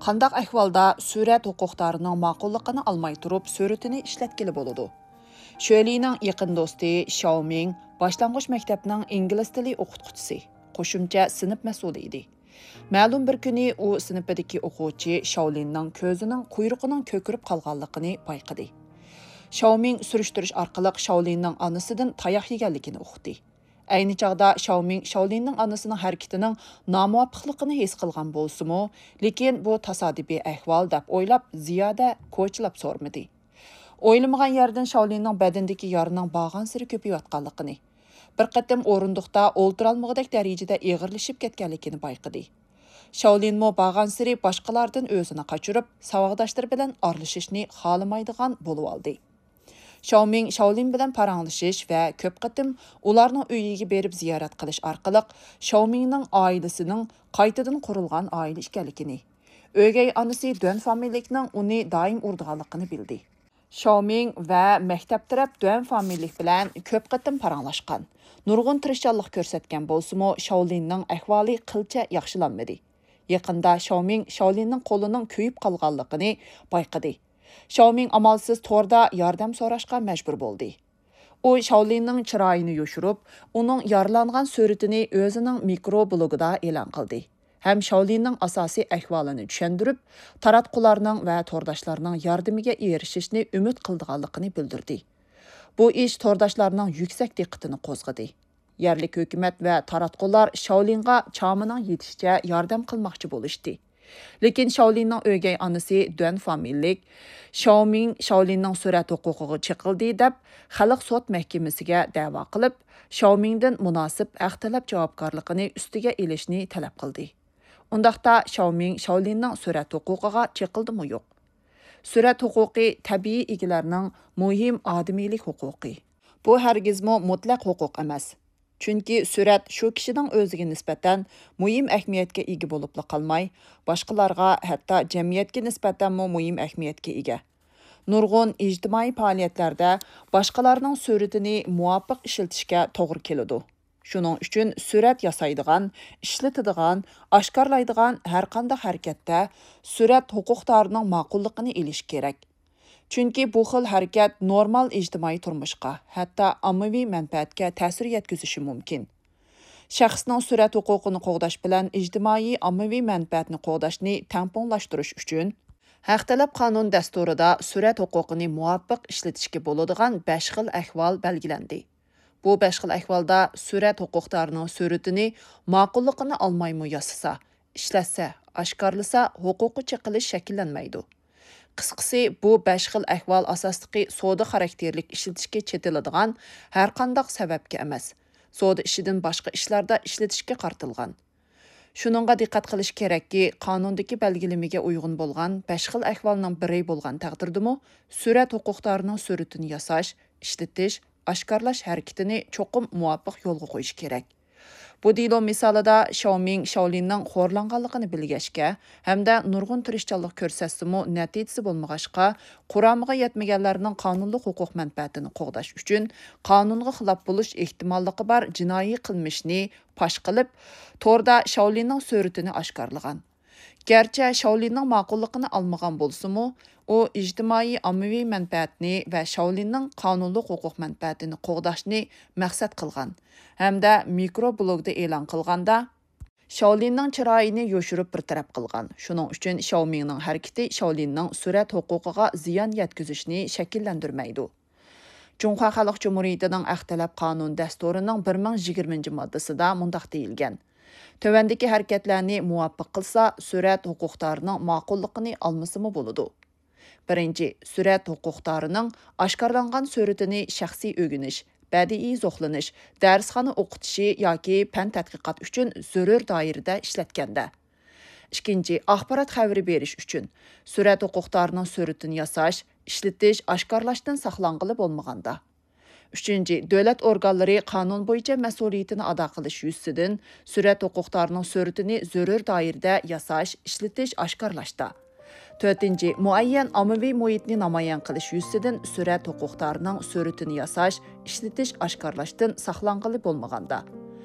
Qandaq ahvolda surat huquqdorining ma'qulligini olmay turib, suratini ishlatkili bo'ladi. Sho'lining yaqin do'sti Xiaoming boshlang'ich maktabning ingliz tili o'qituvchisi, qo'shimcha sinf mas'uli edi. Ma'lum bir kuni u sinfidagi o'quvchi Xiaolinning ko'zining quyruqining ko'kirib qolganligini payqadi. Xiaoming surishtirish orqali Xiaolinning onasidan tayoq yeganligini uqdi. Ayni chog'da Xiaoming Xiaolinning onasining harakatining nomuvofiqligini his qilgan bo'lsa-mu, lekin bu tasodifiy ahvol deb o'ylab, ziyoda ko'chilab so'rmadi. O'ylamagan yerdan Xiaolinning badandagi yorining bag'an siri ko'payayotganligini, bir qatim o'rindiqda o'ltirolmag'idek darajada eg'irlashib ketganligini payqadi. Xiaolinmo bag'an siri boshqalardan o'zini qochirib, savodoshlari bilan aralashishni xohlamaydigan bo'lib oldi. Xiaoming Xiaolin bilan paranglashish va ko'p qatim ularning uyiga berib ziyorat qilish orqali Xiaomingning oilasining qaytadan qurilgan oila ekanligini, o'gay onasi Duan familiyaning uni doim urdiganligini bildi. Xiaoming va maktab taraf Duan familiya bilan ko'p qatim paranglashgan, nurg'un tirishchanlik ko'rsatgan bo'lsa-mu, Xiaolinning ahvoli qilcha yaxshilanmadi. Yaqinda Xiaoming Xiaolinning qo'lining kuyib qolganligini payqadi. Xiaoming amalsiz torda yordam so'rashga majbur bo'ldi. U Xiaolinning chiroyini yoshirib, uning yaralangan suratini o'zining mikroblogida e'lon qildi. Ham Xiaolinning asosiy ahvolini tushuntirib, taratqularning va tordashlarning yordamiga erishishni umid qilganligini bildirdi. Bu ish tordashlarning yuksak diqqatini qo'zg'adi. Yerlik hukumat va taratqular Xiaolinga chamining yetishicha yordam qilmoqchi bo'lishdi. Lekin Xiaolinning o'gay onasi Duan familiyalik Xiaoming Xiaolinning surat huquqiga chiqildi deb xalq sud mahkamasiga da'vo qilib, Xiaomingdan munosib haq talab javobgarligini ustiga elishni talab qildi. Undaqda Xiaoming Xiaolinning surat huquqiga chiqildimi yo'q? Surat huquqi tabiiy egalarning muhim odamiylik huquqi. Bu hargizmo mutlaq huquq emas. Chunki surat shu kishining o'ziga nisbatan muhim ahamiyatga ega bo'lib qolmay, boshqalarga, hatto jamiyatga nisbatan muhim ahamiyatga ega. Nurg'un ijtimoiy faoliyatlarda boshqalarning suratini muvofiq ishlatishga to'g'ri keladi. Shuning uchun surat yasaydigan, ishlatadigan, oshkorlaydigan har qanday harakatda surat huquqdorining ma'qulligini olish kerak. Chunki bu xil harakat normal ijtimoiy turmushga, hatto ommaviy manfaatga ta'sir yetkazishi mumkin. Shaxsning surat huquqini qo'g'dash bilan ijtimoiy ommaviy manfaatni qo'g'dashni tamponlashtirish uchun haq talab qonun dasturida surat huquqini muvofiq ishlatishga bo'ladigan 5 xil ahvol belgilandi. Bu 5 xil ahvolda surat huquqdorining suratini ma'qulligini olmaymi yasasa, ishlatsa, oshkorlasa, huquqi chiqilish shakllanmaydi. Qisqasi, bu 5 xil ahvol asosidagi savdo xarakterlik ishlatishga chetiladigan har qanday sababga emas, savdo ishidan boshqa ishlarda ishlatishga qartilgan. Shuningga diqqat qilish kerakki, qonundagi belgilamaga uyg'un bo'lgan 5 xil ahvolning biri bo'lgan taqdirdami, surat huquqdorining suratini yasash, ishlatish, oshkorlash harakatini cho'qim muvofiq yo'lga qo'yish kerak. Bu dilo misolida Xiaoming Xiaolinning xo'rlanganligini bilgashga hamda nurg'un tirishchanlik ko'rsatsa-mu natijasi bo'lmag'ashqa, quramiga yetmaganlarning qonunli huquq manfaatini qo'g'dash uchun qonunga xilof bo'lish ehtimolligi bor jinoiy qilmishni fosh qilib, torda Xiaolinning suratini oshkorlagan. Gerçi Xiaolinning ma'qulligini olmagan bo'lsa-mu, u ijtimoiy ommaviy manfaatni va Xiaolinning qonunli huquq manfaatini qo'g'dashni maqsad qilgan hamda mikroblogda e'lon qilganda Xiaolinning chiroyini yoshirib bir taraf qilgan. Shuning uchun Xiaomingning harakati Xiaolinning surat huquqiga ziyon yetkazishni shakllantirmaydi. Junxo Xalq Jumhuriyatining haq talab qonun dasturining 1020-moddasida mundaq deyilgan: Tövəndəki hərəkətlərini muvaffaq qılsa, sürət huquqdarının ma'qulluğunu almasımı buludu. Birinci, sürət huquqdarının aşkarlanğan suratini şəxsi ögünüş, bədii zoxlanış, dərsxana oxutışı yoki fən tədqiqat üçün zörür dairədə işlətkəndə. İkinci, axbarat xəbəri veriş üçün sürət huquqdarının suratini yasaş, işletiş, aşkarlaşdan saxlanğılı olmağanda. Üçüncü, dövlət orqanları qanun boyunca məsuliyyətini ada qilish yüzüdən sürət huquqdarının suratini zörür dairədə yasaş, işletiş, aşkarlaşda. Dördüncü, müəyyən ommaviy muhitni namayan qilish yüzüdən sürət huquqdarının suratini yasaş, işletiş, aşkarlaşdan saxlanğılı olmağanda.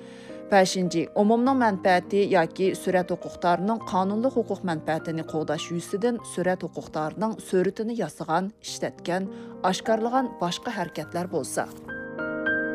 5. Umumning manfaati yoki surat huquqdorining qonunli huquq manfaatini qo'g'dash yuzidan surat huquqdorining suratini yasagan, ishlatgan, oshkorlagan boshqa harakatlar bo'lsa.